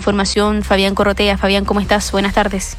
información Fabián Corrotea. Fabián, ¿cómo estás? Buenas tardes.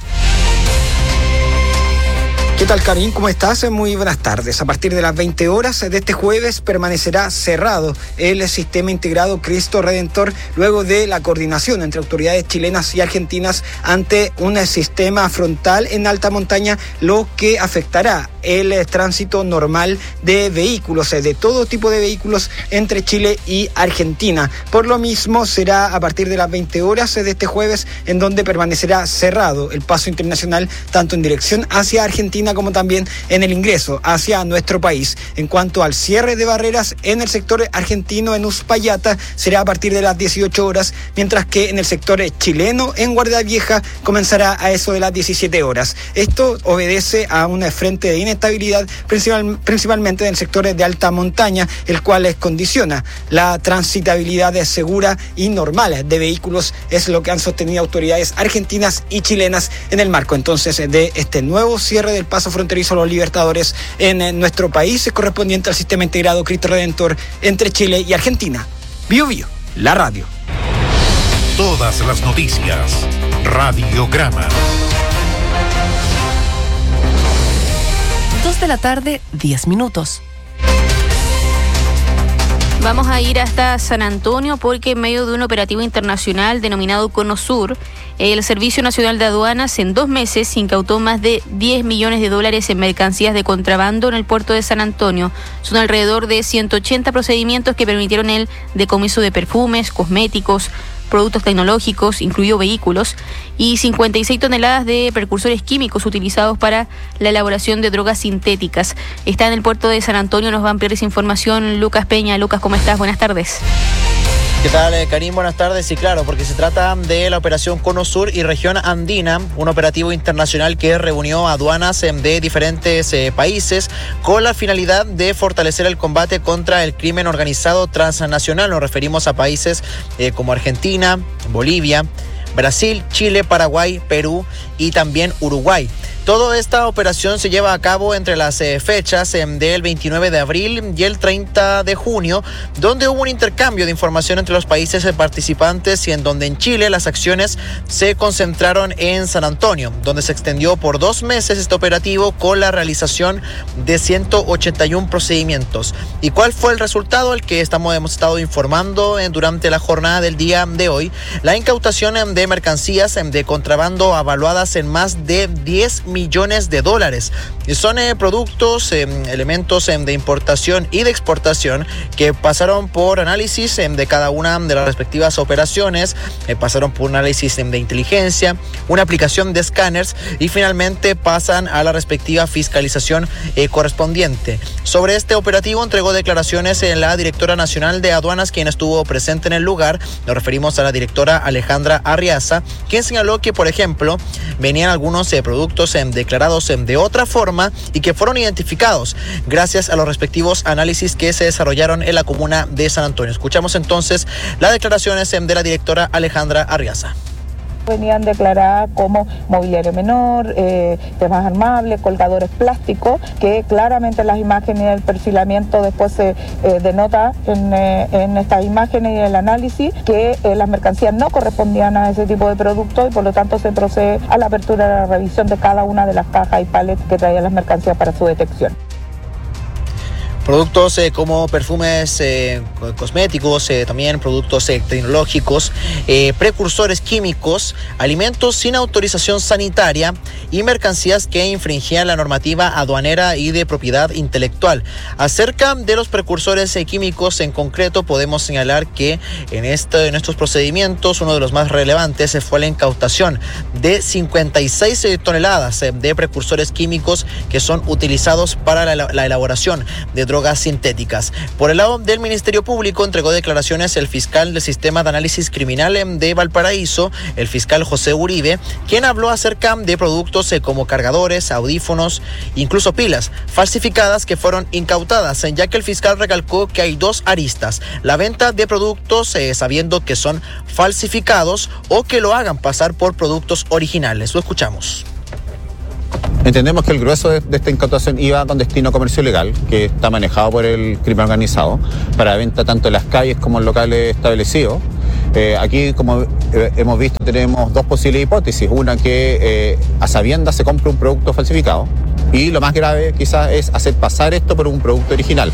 ¿Qué tal, Karim? ¿Cómo estás? Muy buenas tardes. A partir de las 20 horas de este jueves permanecerá cerrado el sistema integrado Cristo Redentor luego de la coordinación entre autoridades chilenas y argentinas ante un sistema frontal en alta montaña, lo que afectará el tránsito normal de vehículos, de todo tipo de vehículos entre Chile y Argentina. Por lo mismo, será a partir de las 20 horas de este jueves en donde permanecerá cerrado el paso internacional tanto en dirección hacia Argentina como también en el ingreso hacia nuestro país. En cuanto al cierre de barreras en el sector argentino en Uspallata, será a partir de las 18 horas, mientras que en el sector chileno en Guardia Vieja comenzará a eso de las 17 horas. Esto obedece a un frente de inestabilidad principalmente en el sector de alta montaña, el cual condiciona la transitabilidad segura y normal de vehículos, es lo que han sostenido autoridades argentinas y chilenas en el marco entonces de este nuevo cierre del paso fronterizo a los Libertadores en nuestro país, correspondiente al sistema integrado Cristo Redentor entre Chile y Argentina. Bio Bio, la radio. Todas las noticias, Radiograma. 2 de la tarde, 10 minutos. Vamos a ir hasta San Antonio porque en medio de un operativo internacional denominado Cono Sur, el Servicio Nacional de Aduanas en 2 meses incautó más de $10 millones en mercancías de contrabando en el puerto de San Antonio. Son alrededor de 180 procedimientos que permitieron el decomiso de perfumes, cosméticos, productos tecnológicos, incluidos vehículos, y 56 toneladas de precursores químicos utilizados para la elaboración de drogas sintéticas. Está en el puerto de San Antonio, nos va a ampliar esa información Lucas Peña. Lucas, ¿cómo estás? Buenas tardes. ¿Qué tal, Karim? Buenas tardes. Sí, claro, porque se trata de la operación Cono Sur y Región Andina, un operativo internacional que reunió aduanas de diferentes países con la finalidad de fortalecer el combate contra el crimen organizado transnacional. Nos referimos a países como Argentina, Bolivia, Brasil, Chile, Paraguay, Perú y también Uruguay. Toda esta operación se lleva a cabo entre las fechas del 29 de abril y el 30 de junio, donde hubo un intercambio de información entre los países participantes y en donde en Chile las acciones se concentraron en San Antonio, donde se extendió por 2 meses este operativo con la realización de 181 procedimientos. ¿Y cuál fue el resultado? El que hemos estado informando durante la jornada del día de hoy. La incautación de mercancías de contrabando avaluadas en más de $10 millones. Y son productos, elementos de importación y de exportación que pasaron por análisis de cada una de las respectivas operaciones, pasaron por un análisis de inteligencia, una aplicación de escáneres y finalmente pasan a la respectiva fiscalización correspondiente. Sobre este operativo entregó declaraciones la directora nacional de aduanas, quien estuvo presente en el lugar. Nos referimos a la directora Alejandra Arriaza, quien señaló que, por ejemplo, venían algunos productos declarados de otra forma y que fueron identificados gracias a los respectivos análisis que se desarrollaron en la comuna de San Antonio. Escuchamos entonces las declaraciones de la directora Alejandra Arriaza. Venían declaradas como mobiliario menor, temas armables, colgadores plásticos, que claramente las imágenes y el perfilamiento después se denota en estas imágenes y el análisis que las mercancías no correspondían a ese tipo de productos y por lo tanto se procede a la apertura de la revisión de cada una de las cajas y palets que traían las mercancías para su detección. Productos como perfumes, cosméticos, también productos tecnológicos, precursores químicos, alimentos sin autorización sanitaria y mercancías que infringían la normativa aduanera y de propiedad intelectual. Acerca de los precursores químicos en concreto, podemos señalar que en estos procedimientos uno de los más relevantes fue la incautación de 56 toneladas de precursores químicos que son utilizados para la elaboración de drogas sintéticas. Por el lado del Ministerio Público entregó declaraciones el fiscal del Sistema de Análisis Criminal de Valparaíso, el fiscal José Uribe, quien habló acerca de productos como cargadores, audífonos, incluso pilas falsificadas que fueron incautadas, ya que el fiscal recalcó que hay 2 aristas: la venta de productos sabiendo que son falsificados o que lo hagan pasar por productos originales. Lo escuchamos. Entendemos que el grueso de esta incautación iba con destino comercio ilegal, que está manejado por el crimen organizado, para venta tanto en las calles como en locales establecidos. Aquí, como hemos visto, tenemos dos posibles hipótesis. Una, que a sabiendas se compra un producto falsificado, y lo más grave quizás es hacer pasar esto por un producto original.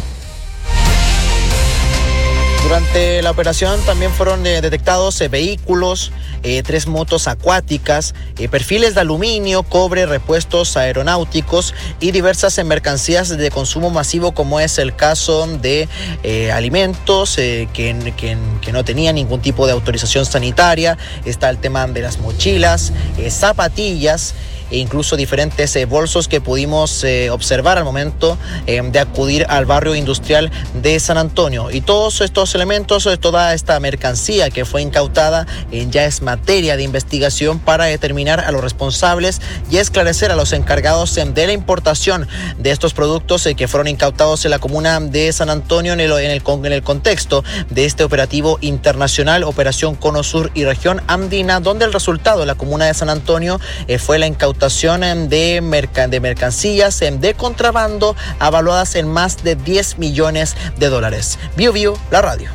Durante la operación también fueron detectados vehículos, 3 motos acuáticas, perfiles de aluminio, cobre, repuestos aeronáuticos y diversas mercancías de consumo masivo, como es el caso de alimentos que no tenían ningún tipo de autorización sanitaria. Está el tema de las mochilas, zapatillas e incluso diferentes bolsos que pudimos observar al momento de acudir al barrio industrial de San Antonio. Y todos estos elementos, toda esta mercancía que fue incautada, ya es materia de investigación para determinar a los responsables y esclarecer a los encargados de la importación de estos productos que fueron incautados en la comuna de San Antonio en el contexto de este operativo internacional, Operación Cono Sur y Región Andina, donde el resultado de la comuna de San Antonio fue la incautación de mercancías de contrabando avaluadas en más de $10 millones. Viu, la radio.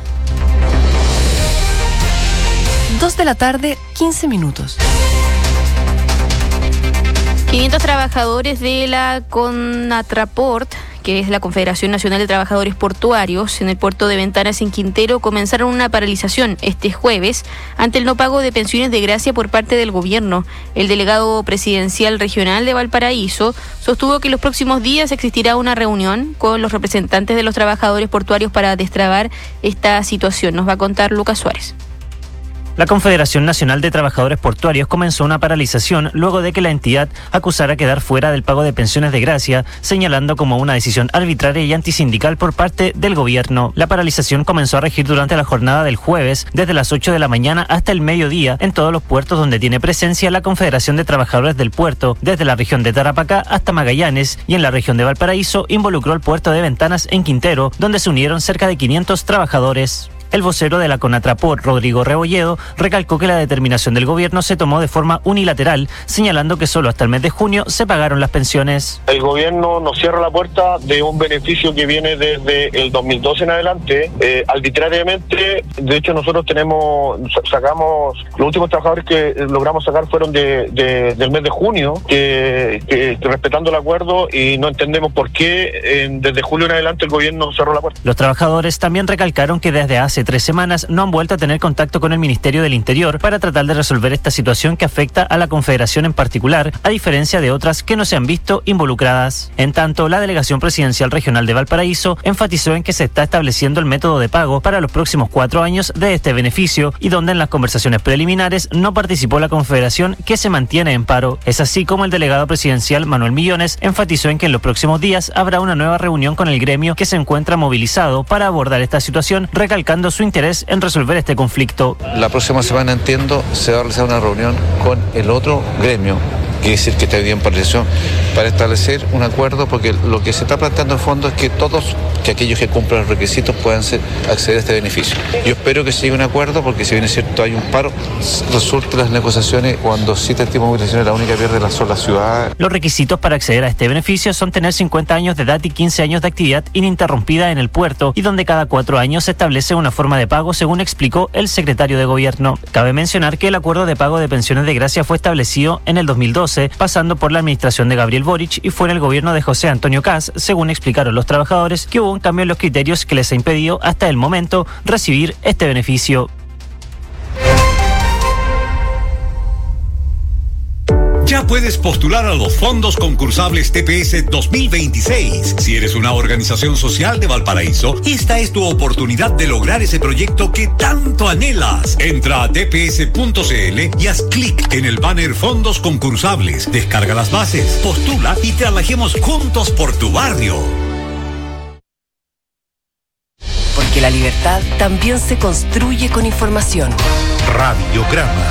2:15 p.m. 500 trabajadores de la Conatraport, que es la Confederación Nacional de Trabajadores Portuarios, en el puerto de Ventanas en Quintero, comenzaron una paralización este jueves ante el no pago de pensiones de gracia por parte del gobierno. El delegado presidencial regional de Valparaíso sostuvo que en los próximos días existirá una reunión con los representantes de los trabajadores portuarios para destrabar esta situación. Nos va a contar Lucas Suárez. La Confederación Nacional de Trabajadores Portuarios comenzó una paralización luego de que la entidad acusara quedar fuera del pago de pensiones de gracia, señalando como una decisión arbitraria y antisindical por parte del gobierno. La paralización comenzó a regir durante la jornada del jueves, desde las 8 de la mañana hasta el mediodía, en todos los puertos donde tiene presencia la Confederación de Trabajadores del Puerto, desde la región de Tarapacá hasta Magallanes, y en la región de Valparaíso involucró el puerto de Ventanas en Quintero, donde se unieron cerca de 500 trabajadores. El vocero de la Conatraport, Rodrigo Rebolledo, recalcó que la determinación del gobierno se tomó de forma unilateral, señalando que solo hasta el mes de junio se pagaron las pensiones. El gobierno nos cierra la puerta de un beneficio que viene desde el 2012 en adelante, arbitrariamente. De hecho, nosotros sacamos, los últimos trabajadores que logramos sacar fueron del mes de junio, que respetando el acuerdo, y no entendemos por qué desde julio en adelante el gobierno cerró la puerta. Los trabajadores también recalcaron que desde hace 3 semanas no han vuelto a tener contacto con el Ministerio del Interior para tratar de resolver esta situación que afecta a la Confederación en particular, a diferencia de otras que no se han visto involucradas. En tanto, la Delegación Presidencial Regional de Valparaíso enfatizó en que se está estableciendo el método de pago para los próximos 4 años de este beneficio, y donde en las conversaciones preliminares no participó la Confederación, que se mantiene en paro. Es así como el delegado presidencial Manuel Millones enfatizó en que en los próximos días habrá una nueva reunión con el gremio, que se encuentra movilizado para abordar esta situación, recalcando su interés en resolver este conflicto. La próxima semana, entiendo, se va a realizar una reunión con el otro gremio, quiere decir que está hoy día en paralización, para establecer un acuerdo, porque lo que se está planteando en fondo es que aquellos que cumplan los requisitos puedan acceder a este beneficio. Yo espero que se llegue a un acuerdo, porque si bien es cierto hay un paro, resulta las negociaciones, cuando cita el tipo de movilización, la única que pierde la sola ciudad. Los requisitos para acceder a este beneficio son tener 50 años de edad y 15 años de actividad ininterrumpida en el puerto, y donde cada 4 años se establece una forma de pago, según explicó el secretario de Gobierno. Cabe mencionar que el acuerdo de pago de pensiones de gracia fue establecido en el 2012, pasando por la administración de Gabriel Boric, y fue en el gobierno de José Antonio Kast, según explicaron los trabajadores, que hubo un cambio en los criterios que les ha impedido hasta el momento recibir este beneficio. Ya puedes postular a los fondos concursables TPS 2026. Si eres una organización social de Valparaíso, esta es tu oportunidad de lograr ese proyecto que tanto anhelas. Entra a tps.cl y haz clic en el banner Fondos Concursables. Descarga las bases, postula y trabajemos juntos por tu barrio. Porque la libertad también se construye con información. Radiograma.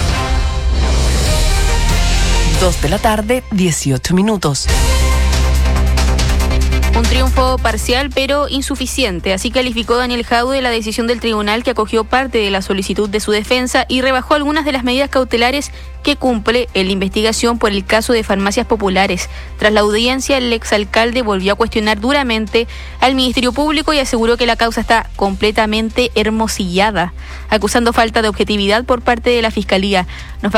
2:18 p.m. Un triunfo parcial pero insuficiente, así calificó Daniel Jaude la decisión del tribunal que acogió parte de la solicitud de su defensa y rebajó algunas de las medidas cautelares que cumple en la investigación por el caso de Farmacias Populares. Tras la audiencia, el exalcalde volvió a cuestionar duramente al Ministerio Público y aseguró que la causa está completamente hermosillada, acusando falta de objetividad por parte de la Fiscalía.